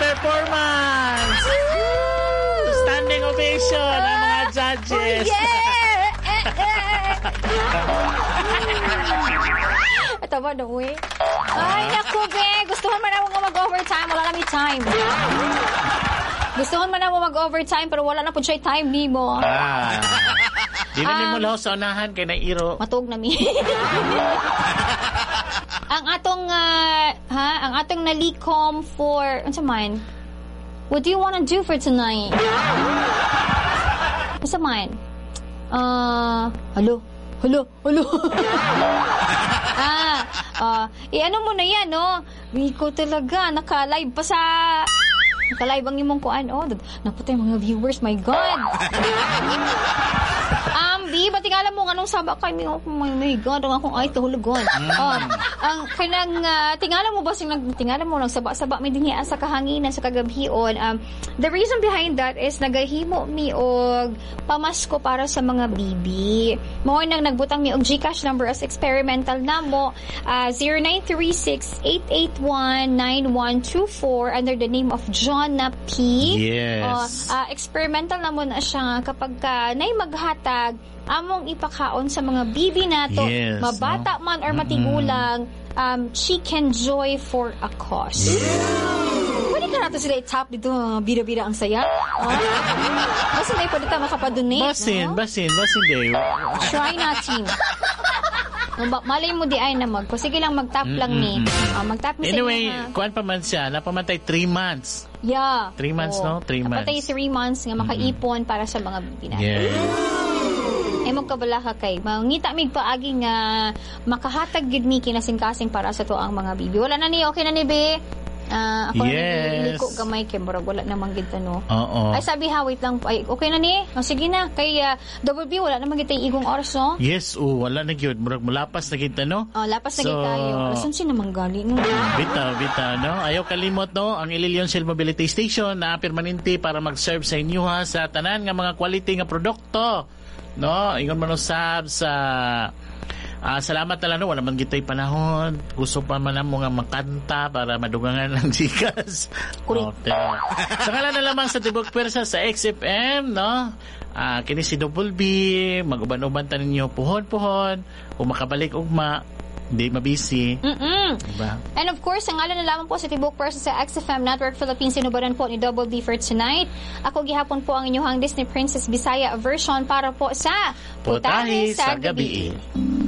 performance! Standing ovation ang mga judges. Ito ba, no way? Ay, naku, be. Gustuhan man ako mag-overtime. Wala na may time. Gustuhan man ako mag-overtime, pero wala na po siya time ni mo. Di na mo laho sa unahan kay Nairo. Matug na mi. ang atong nalikom for, ano sa man? What do you want to do for tonight? Ano sa man? Hello? Ano mo na yan, no? Rico talaga, naka-live pa sa... Naka-live ang imong kuan, oh. Naputay mga viewers, my God. Di ba tingala mo anong saba kay mi? Oh my God, ang akong ay tahulugon. Ang kanang tingala mo ba tingala mo lang saba-saba may dinhi sa kahanginan sa kagabhion. The reason behind that is nagahimo mi og pamasko para sa mga bibi. Mao nang nagbutang mi og GCash number as experimental namo 0936-881-9124 under the name of John P. Yes. Experimental namo na siya kapag nay maghatag among ipakaon sa mga bibi nato, yes, mabata man or matigulang, chicken joy for a cause. Pwede ka nato sila i-tap dito, bida-bida ang saya. Basta may pwede ka makapadonate. Basin day. Try natin. Malay mo di ay na sige lang mag-tap lang ni. Mag-tap ni anyway, kuan pa man siya, napamantay 3 months. Yeah. 3 months, no? 3 months. Napatay 3 months nga makaipon para sa mga bibi nato. Yeah. Magkabala ka kay mangita mig paagi nga makahatag gid mi kinasing-kasing para sa to ang mga bibi. Wala na ni okay na ni be. Ako na liko gamay kay murag wala namang gid no. Ay sabi wait lang ay okay na ni. Sige na kay double B wala namang gid igong oras no. Yes, wala na gyud murag malapas na gid no. Lapas na gid kayo. Asan si namang gali no. Bita no. Ayaw kalimot no ang Ililion Cell Mobility Station na permanente para mag-serve sa inyo ha sa tanan nga mga quality nga produkto. No, ingon man usab sa salamat na lang no, wala man gitay panahon. Gusto pa man mo nga makanta para madugangan ng sikas. Okay. Sa ngalan na lamang sa Tibok Pwersa sa XFM, no? Kini si Double B, mag-uban-uban ta ninyo puhon-puhon, kung makabalik ugma, hindi mabisi. Diba? And of course, ang ngalan na lamang po sa Tibok Pwersa sa XFM Network Philippines, sinubaran po ni Double B for tonight. Ako gihapon po ang inyong Disney Princess Bisaya version para po sa Putahe sa Gabi.